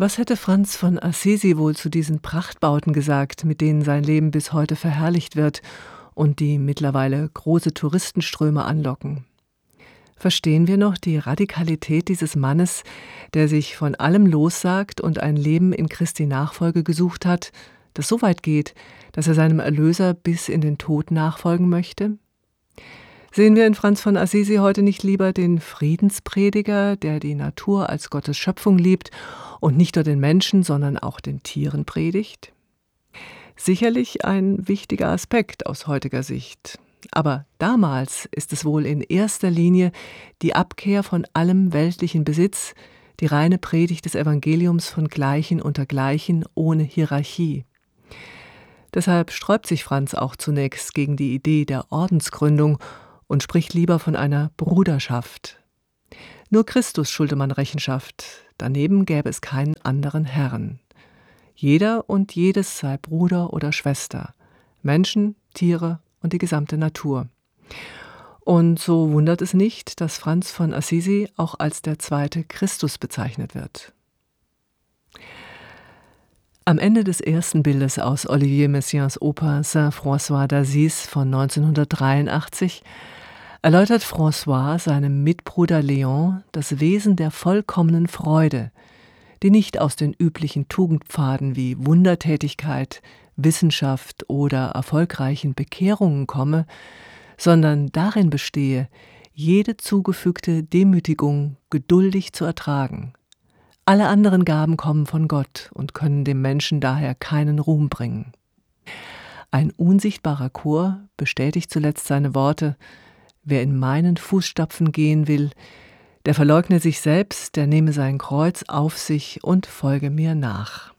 Was hätte Franz von Assisi wohl zu diesen Prachtbauten gesagt, mit denen sein Leben bis heute verherrlicht wird und die mittlerweile große Touristenströme anlocken? Verstehen wir noch die Radikalität dieses Mannes, der sich von allem lossagt und ein Leben in Christi Nachfolge gesucht hat, das so weit geht, dass er seinem Erlöser bis in den Tod nachfolgen möchte? Sehen wir in Franz von Assisi heute nicht lieber den Friedensprediger, der die Natur als Gottes Schöpfung liebt und nicht nur den Menschen, sondern auch den Tieren predigt? Sicherlich ein wichtiger Aspekt aus heutiger Sicht. Aber damals ist es wohl in erster Linie die Abkehr von allem weltlichen Besitz, die reine Predigt des Evangeliums von Gleichen unter Gleichen ohne Hierarchie. Deshalb sträubt sich Franz auch zunächst gegen die Idee der Ordensgründung und spricht lieber von einer Bruderschaft. Nur Christus schulde man Rechenschaft, daneben gäbe es keinen anderen Herrn. Jeder und jedes sei Bruder oder Schwester, Menschen, Tiere und die gesamte Natur. Und so wundert es nicht, dass Franz von Assisi auch als der zweite Christus bezeichnet wird. Am Ende des ersten Bildes aus Olivier Messiaens Oper Saint-François d'Assise von 1983 erläutert François seinem Mitbruder Léon das Wesen der vollkommenen Freude, die nicht aus den üblichen Tugendpfaden wie Wundertätigkeit, Wissenschaft oder erfolgreichen Bekehrungen komme, sondern darin bestehe, jede zugefügte Demütigung geduldig zu ertragen. Alle anderen Gaben kommen von Gott und können dem Menschen daher keinen Ruhm bringen. Ein unsichtbarer Chor bestätigt zuletzt seine Worte: Wer in meinen Fußstapfen gehen will, der verleugne sich selbst, der nehme sein Kreuz auf sich und folge mir nach.